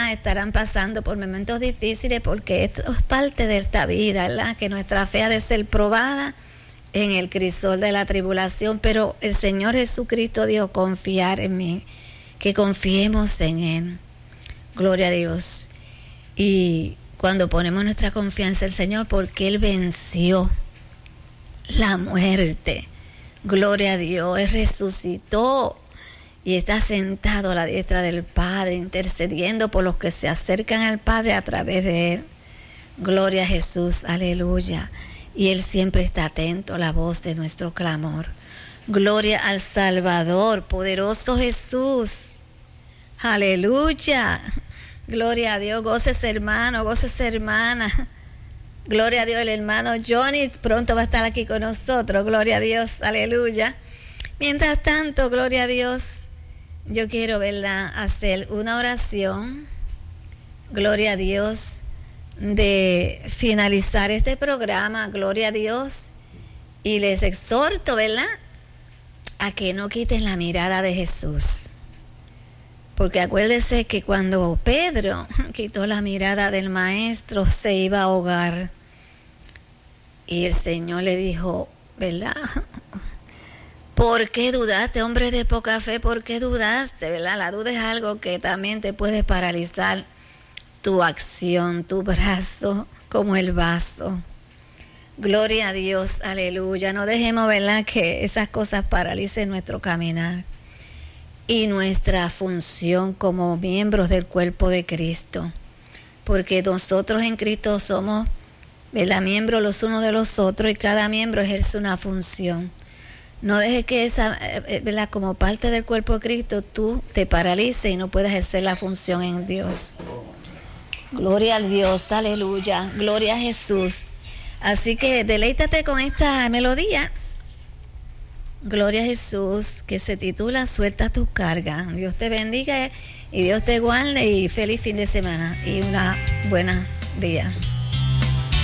¿verdad?, estarán pasando por momentos difíciles, porque esto es parte de esta vida, ¿verdad?, que nuestra fe ha de ser probada en el crisol de la tribulación, pero el Señor Jesucristo dijo: confiar en mí, que confiemos en Él. Gloria a Dios. Y cuando ponemos nuestra confianza en el Señor, porque Él venció la muerte, gloria a Dios, Él resucitó y está sentado a la diestra del Padre, intercediendo por los que se acercan al Padre a través de Él. Gloria a Jesús, aleluya. Y Él siempre está atento a la voz de nuestro clamor. Gloria al Salvador, poderoso Jesús. Aleluya. Gloria a Dios. Gócese, hermano, gócese, hermana. Gloria a Dios. El hermano Johnny pronto va a estar aquí con nosotros. Gloria a Dios. Aleluya. Mientras tanto, gloria a Dios, yo quiero, ¿verdad?, hacer una oración. Gloria a Dios, de finalizar este programa, gloria a Dios, y les exhorto, ¿verdad?, a que no quiten la mirada de Jesús, porque acuérdense que cuando Pedro quitó la mirada del maestro, se iba a ahogar, y el Señor le dijo, ¿verdad?, ¿por qué dudaste, hombre de poca fe? ¿Por qué dudaste? ¿Verdad? La duda es algo que también te puede paralizar tu acción, tu brazo, como el vaso. Gloria a Dios, aleluya. No dejemos, ¿verdad?, que esas cosas paralicen nuestro caminar y nuestra función como miembros del cuerpo de Cristo. Porque nosotros en Cristo somos, ¿verdad?, miembros los unos de los otros, y cada miembro ejerce una función. No dejes que esa, ¿verdad?, como parte del cuerpo de Cristo, tú te paralices y no puedas ejercer la función en Dios. Gloria a Dios, aleluya, gloria a Jesús. Así que deleítate con esta melodía. Gloria a Jesús, que se titula Suelta tus cargas. Dios te bendiga y Dios te guarde, y feliz fin de semana y una buena día.